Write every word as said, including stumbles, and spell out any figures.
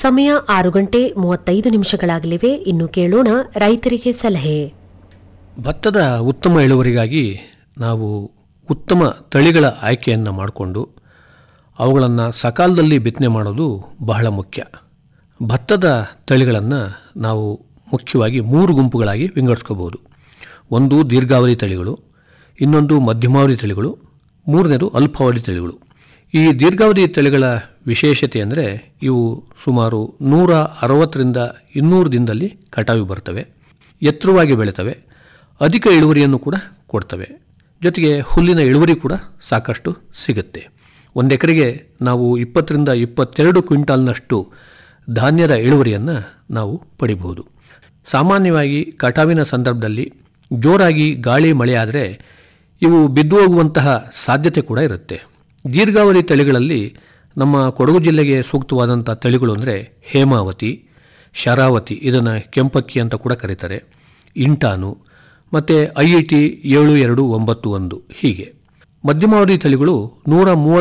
ಸಮಯ ಆರು ಗಂಟೆ ಮೂವತ್ತೈದು ನಿಮಿಷಗಳಾಗಲಿವೆ. ಇನ್ನು ಕೇಳೋಣ ರೈತರಿಗೆ ಸಲಹೆ. ಭತ್ತದ ಉತ್ತಮ ಇಳುವರಿಗಾಗಿ ನಾವು ಉತ್ತಮ ತಳಿಗಳ ಆಯ್ಕೆಯನ್ನು ಮಾಡಿಕೊಂಡು ಅವುಗಳನ್ನು ಸಕಾಲದಲ್ಲಿ ಬಿತ್ತನೆ ಮಾಡೋದು ಬಹಳ ಮುಖ್ಯ. ಭತ್ತದ ತಳಿಗಳನ್ನು ನಾವು ಮುಖ್ಯವಾಗಿ ಮೂರು ಗುಂಪುಗಳಾಗಿ ವಿಂಗಡಿಸ್ಕೋಬಹುದು. ಒಂದು ದೀರ್ಘಾವಧಿ ತಳಿಗಳು, ಇನ್ನೊಂದು ಮಧ್ಯಮಾವಧಿ ತಳಿಗಳು, ಮೂರನೇದು ಅಲ್ಪಾವಧಿ ತಳಿಗಳು. ಈ ದೀರ್ಘಾವಧಿ ತಳಿಗಳ ವಿಶೇಷತೆ ಅಂದರೆ ಇವು ಸುಮಾರು ನೂರ ಅರವತ್ತರಿಂದ ಇನ್ನೂರು ದಿನದಲ್ಲಿ ಕಟಾವಿಗೆ ಬರ್ತವೆ, ಎತ್ತರವಾಗಿ ಬೆಳೀತವೆ, ಅಧಿಕ ಇಳುವರಿಯನ್ನು ಕೂಡ ಕೊಡ್ತವೆ. ಜೊತೆಗೆ ಹುಲ್ಲಿನ ಇಳುವರಿ ಕೂಡ ಸಾಕಷ್ಟು ಸಿಗುತ್ತೆ. ಒಂದು ಎಕರೆಗೆ ನಾವು ಇಪ್ಪತ್ತರಿಂದ ಇಪ್ಪತ್ತೆರಡು ಕ್ವಿಂಟಾಲ್ನಷ್ಟು ಧಾನ್ಯದ ಇಳುವರಿಯನ್ನು ನಾವು ಪಡಿಬಹುದು. ಸಾಮಾನ್ಯವಾಗಿ ಕಟಾವಿನ ಸಂದರ್ಭದಲ್ಲಿ ಜೋರಾಗಿ ಗಾಳಿ ಮಳೆ ಆದರೆ ಇವು ಬಿದ್ದು ಹೋಗುವಂತಹ ಸಾಧ್ಯತೆ ಕೂಡ ಇರುತ್ತೆ. ದೀರ್ಘಾವಧಿ ತಳಿಗಳಲ್ಲಿ ನಮ್ಮ ಕೊಡಗು ಜಿಲ್ಲೆಗೆ ಸೂಕ್ತವಾದಂಥ ತಳಿಗಳು ಅಂದರೆ ಹೇಮಾವತಿ, ಶರಾವತಿ, ಇದನ್ನು ಕೆಂಪಕ್ಕಿ ಅಂತ ಕೂಡ ಕರೀತಾರೆ, ಇಂಟಾನು ಮತ್ತು ಐ ಐ ಟಿ ಏಳು ಎರಡು ಒಂಬತ್ತು ಒಂದು. ಹೀಗೆ ಮಧ್ಯಮಾವಧಿ ತಳಿಗಳು ನೂರ ಮೂವತ್ತು